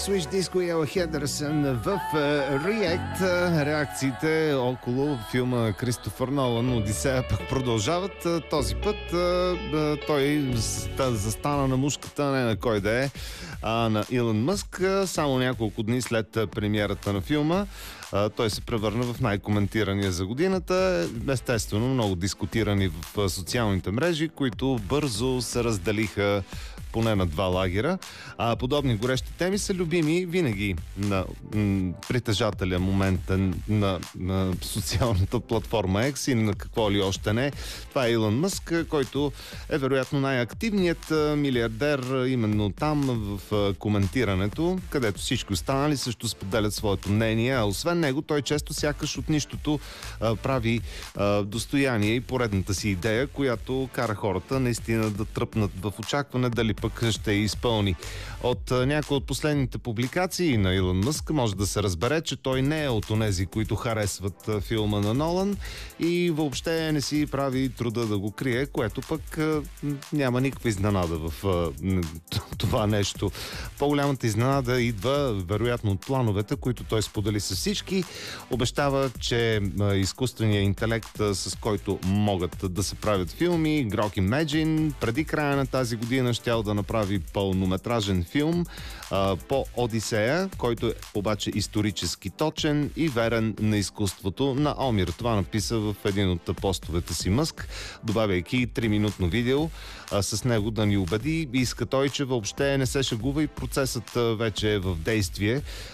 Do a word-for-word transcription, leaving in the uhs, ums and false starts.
Switch Disco и Ела Хендерсън в React. Реакциите около филма Кристофър Нолан Одисея пък продължават. Този път той застана на мушката не на кой да е, а на Илон Мъск. Само няколко дни след премиерата на филма той се превърна в най-коментирания за годината. Естествено, много дискутирани в социалните мрежи, които бързо се разделиха поне на два лагера. А подобни горещи теми са любими винаги на м, притежателя момента на, на социалната платформа X или на какво ли още не. Това е Илон Мъск, който е вероятно най-активният милиардер именно там в коментирането, където всички останали също споделят своето мнение, а освен него той често сякаш от нищото а, прави а, достояние и поредната си идея, която кара хората наистина да тръпнат в очакване дали пък ще изпълни. От някои от последните публикации на Илон Мъск може да се разбере, че той не е от онези, които харесват филма на Нолан и въобще не си прави труда да го крие, което пък няма никаква изненада в това нещо. По-голямата изненада идва вероятно от плановете, които той сподели с всички. Обещава, че изкуственият интелект, с който могат да се правят филми, Grok Imagine, преди края на тази година щял да направи пълнометражен филм а, по Одисея, който е обаче исторически точен и верен на изкуството на Омир. Това написа в един от постовете си Мъск, добавяйки три-минутно видео а, с него да ни убеди. Иска той, че въобще не се шегува и процесът а, вече е в действие.